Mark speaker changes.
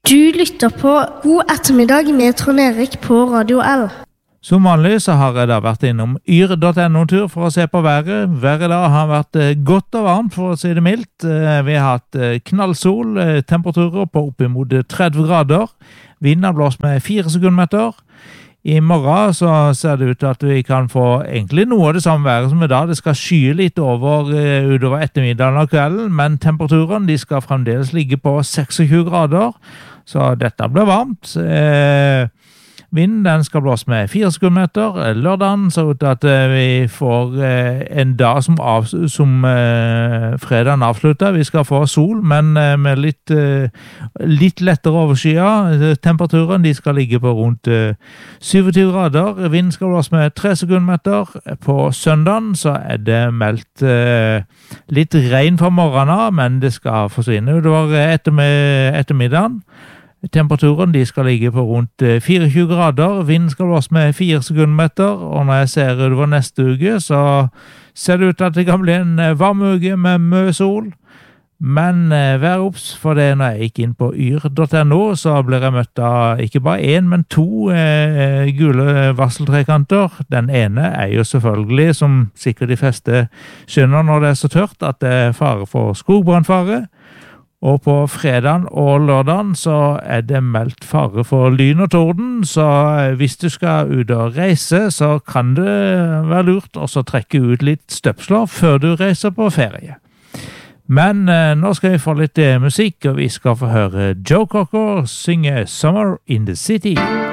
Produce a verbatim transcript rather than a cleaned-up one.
Speaker 1: Du lytter på God ettermiddag med Trond Erik på Radio L.
Speaker 2: Som vanlig så har jeg da vært innom yr punktum no-tur for å se på været. Været da har vært godt og varmt, for å si det mildt. Vi har hatt knallsol, temperaturer på oppimot tretti grader. Vinden har blåst med fire sekundmeter. I morgen så ser det ut til at vi kan få egentlig noe av det samme været som i dag. Det skal skye litt over utover ettermiddagen og kvelden, men temperaturen de skal fremdeles ligge på tjueseks grader. Så dette blir varmt. Eh, Vinden den skal blåse med fire sekundmeter. Lørdagen så ut til at vi får eh, en dag som, av, som eh, fredagen avslutter. Vi skal få sol, men eh, med litt, eh, litt lettere overskya. Temperaturen de skal ligge på rundt eh, tjuesju grader. Vinden skal blåse med tre sekundmeter. På søndagen så er det meldt eh, litt regn fra morgenen, men det skal forsvinne utover ettermid- ettermiddagen. Temperaturen de skal ligge på rundt tjuefire grader, vinden skal blåse med fire sekundmeter, og når jeg ser utover neste uke, så ser det ut til at det kan bli en varm uke med mye sol. Men vær obs, for det når jeg gikk inn på yr punktum no, så blir jeg møtt av ikke bare en, men to eh, gule varseltrekanter. Den ene er jo selvfølgelig, som sikkert de fleste skjønner når det er så tørt, at det er fare for skogbrannfare. Og på fredagen og lørdagen så er det meldt fare for lyn og torden, så hvis du skal ut og reise, så kan det være lurt også å trekke ut litt støpsler før du reiser på ferie. Men eh, nå skal vi få litt eh, musikk, og vi skal få høre Joe Cocker synge Summer in the City.